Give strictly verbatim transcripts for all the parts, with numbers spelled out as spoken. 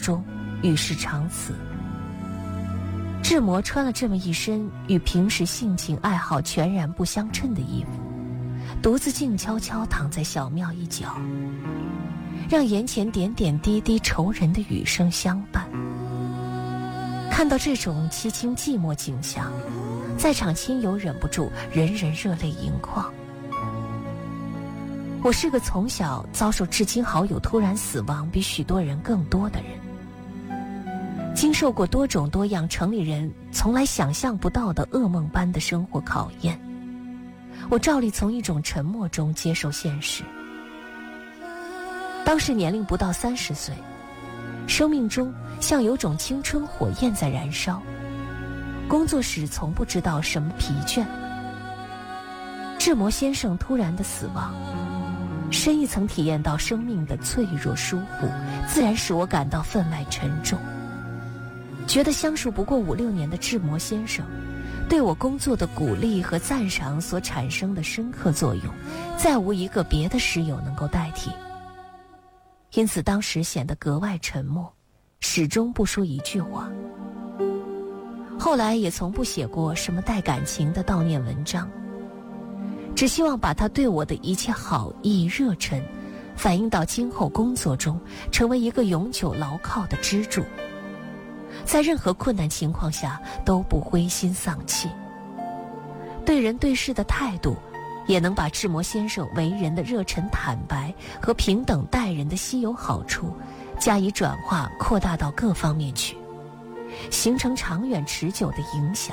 中，与世长辞。志摩穿了这么一身与平时性情爱好全然不相称的衣服，独自静悄悄躺在小庙一角，让眼前点点滴滴愁人的雨声相伴。看到这种凄清寂寞景象，在场亲友忍不住人人热泪盈眶。我是个从小遭受至亲好友突然死亡比许多人更多的人，经受过多种多样城里人从来想象不到的噩梦般的生活考验，我照例从一种沉默中接受现实。当时年龄不到三十岁，生命中像有种青春火焰在燃烧，工作时从不知道什么疲倦。志摩先生突然的死亡，深一层体验到生命的脆弱疏忽，自然使我感到分外沉重。觉得相熟不过五六年的志摩先生对我工作的鼓励和赞赏所产生的深刻作用，再无一个别的师友能够代替。因此当时显得格外沉默，始终不说一句话。后来也从不写过什么带感情的悼念文章，只希望把他对我的一切好意热忱反映到今后工作中，成为一个永久牢靠的支柱，在任何困难情况下都不灰心丧气。对人对事的态度也能把志摩先生为人的热忱坦白和平等待人的稀有好处加以转化扩大到各方面去，形成长远持久的影响。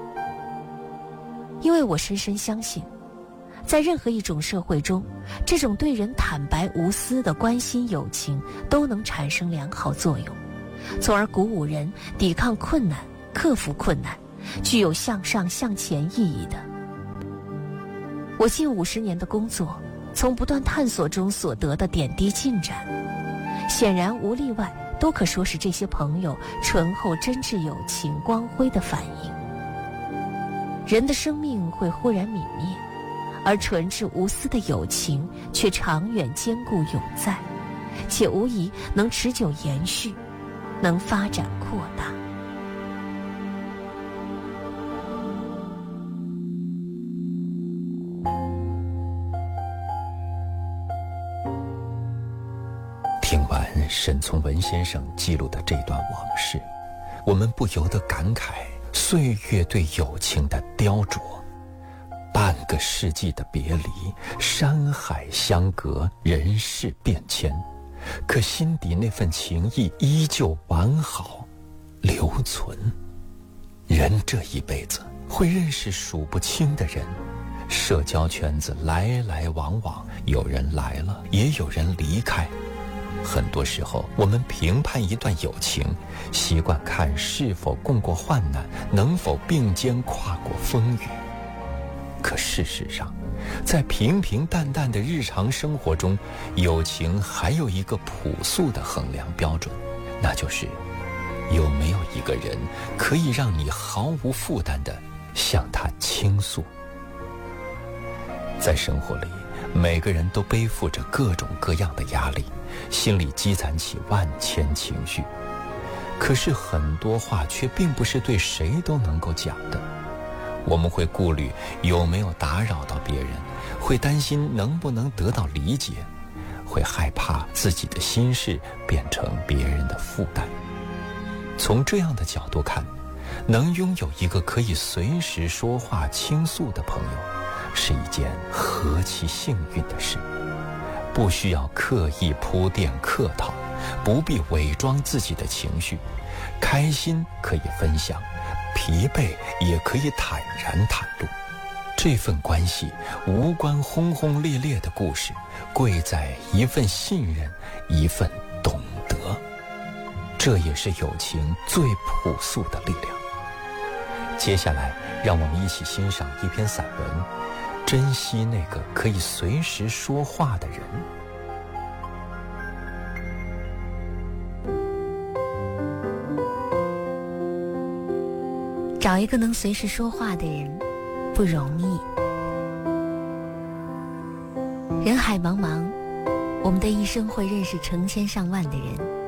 因为我深深相信，在任何一种社会中，这种对人坦白无私的关心友情都能产生良好作用，从而鼓舞人抵抗困难，克服困难，具有向上向前意义的。我近五十年的工作，从不断探索中所得的点滴进展，显然无例外都可说是这些朋友醇厚真挚友情光辉的反应。人的生命会忽然泯灭，而纯挚无私的友情却长远坚固永在，且无疑能持久延续，能发展扩大。 听完沈从文先生记录的这段往事，我们不由得感慨岁月对友情的雕琢。半个世纪的别离，山海相隔，人事变迁，可心底那份情谊依旧完好留存。人这一辈子会认识数不清的人，社交圈子来来往往，有人来了，也有人离开。很多时候我们评判一段友情，习惯看是否共过患难，能否并肩跨过风雨。可事实上，在平平淡淡的日常生活中，友情还有一个朴素的衡量标准，那就是有没有一个人可以让你毫无负担地向他倾诉。在生活里，每个人都背负着各种各样的压力，心里积攒起万千情绪，可是很多话却并不是对谁都能够讲的。我们会顾虑有没有打扰到别人，会担心能不能得到理解，会害怕自己的心事变成别人的负担。从这样的角度看，能拥有一个可以随时说话倾诉的朋友，是一件何其幸运的事。不需要刻意铺垫客套，不必伪装自己的情绪，开心可以分享，疲惫也可以坦然袒露。这份关系无关轰轰烈烈的故事，贵在一份信任，一份懂得。这也是友情最朴素的力量。接下来让我们一起欣赏一篇散文，珍惜那个可以随时说话的人。 找一个能随时说话的人不容易。人海茫茫，我们的一生会认识成千上万的人，